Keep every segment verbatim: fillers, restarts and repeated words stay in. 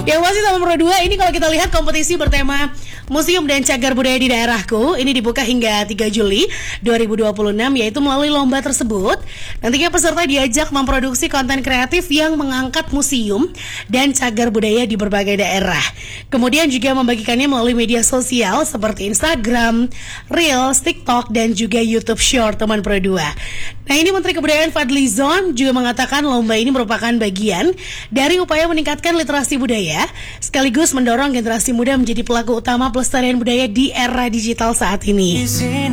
Ya masih sama Pro dua. Ini kalau kita lihat kompetisi bertema Museum dan Cagar Budaya di Daerahku ini dibuka hingga tiga Juli dua ribu dua puluh enam, yaitu melalui lomba tersebut. Nantinya peserta diajak memproduksi konten kreatif yang mengangkat museum dan cagar budaya di berbagai daerah. Kemudian juga membagikannya melalui media sosial seperti Instagram, Reels, TikTok, dan juga YouTube Short, teman Pro dua. Nah, ini Menteri Kebudayaan Fadlizon juga mengatakan lomba ini merupakan bagian dari upaya meningkatkan literasi budaya, sekaligus mendorong generasi muda menjadi pelaku utama pelestarian budaya di era digital saat ini.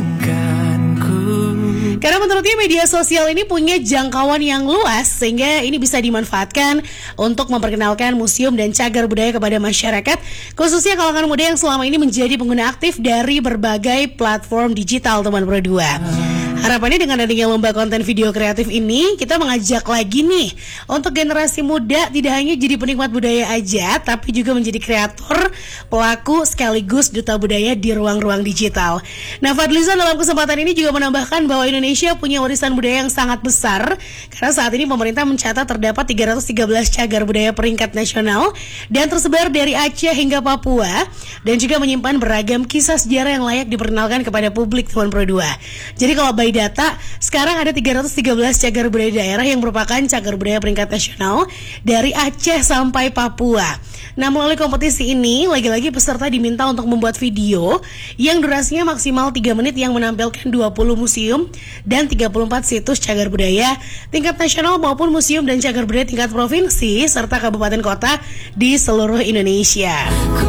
Karena menurutnya media sosial ini punya jangkauan yang luas, sehingga ini bisa dimanfaatkan untuk memperkenalkan museum dan cagar budaya kepada masyarakat, khususnya kalangan muda yang selama ini menjadi pengguna aktif dari berbagai platform digital, teman Pro dua. Harapannya dengan adanya lomba konten video kreatif ini, kita mengajak lagi nih untuk generasi muda tidak hanya jadi penikmat budaya aja, tapi juga menjadi kreator, pelaku, sekaligus duta budaya di ruang-ruang digital. Nah, Fadlizon dalam kesempatan ini juga menambahkan bahwa Indonesia punya warisan budaya yang sangat besar, karena saat ini pemerintah mencatat terdapat tiga ratus tiga belas cagar budaya peringkat nasional dan tersebar dari Aceh hingga Papua, dan juga menyimpan beragam kisah sejarah yang layak diperkenalkan kepada publik, teman Pro dua. Jadi kalau by data, sekarang ada tiga ratus tiga belas cagar budaya daerah yang merupakan cagar budaya peringkat nasional dari Aceh sampai Papua. Nah, melalui kompetisi ini, lagi-lagi peserta diminta untuk membuat video yang durasinya maksimal tiga menit yang menampilkan dua puluh museum dan tiga puluh empat situs cagar budaya tingkat nasional maupun museum dan cagar budaya tingkat provinsi serta kabupaten kota di seluruh Indonesia.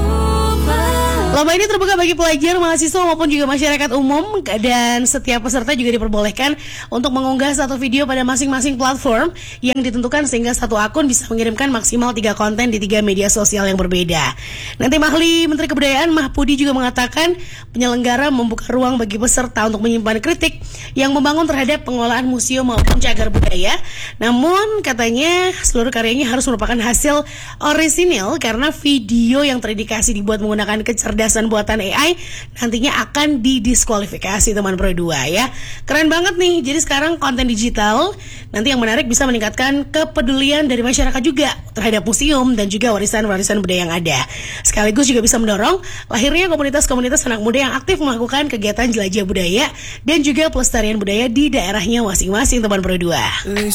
Lomba ini terbuka bagi pelajar, mahasiswa maupun juga masyarakat umum, dan setiap peserta juga diperbolehkan untuk mengunggah satu video pada masing-masing platform yang ditentukan, sehingga satu akun bisa mengirimkan maksimal tiga konten di tiga media sosial yang berbeda. Nanti Ahli Menteri Kebudayaan Mahpudi juga mengatakan penyelenggara membuka ruang bagi peserta untuk menyimpan kritik yang membangun terhadap pengelolaan museum maupun cagar budaya. Namun katanya seluruh karyanya harus merupakan hasil orisinil, karena video yang terindikasi dibuat menggunakan kecerdasan buatan A I nantinya akan didiskualifikasi, teman Pro dua ya. Keren banget nih. Jadi sekarang konten digital nanti yang menarik bisa meningkatkan kepedulian dari masyarakat juga terhadap museum dan juga warisan-warisan budaya yang ada. Sekaligus juga bisa mendorong lahirnya komunitas-komunitas anak muda yang aktif melakukan kegiatan jelajah budaya dan juga pelestarian budaya di daerahnya masing-masing, teman Pro dua.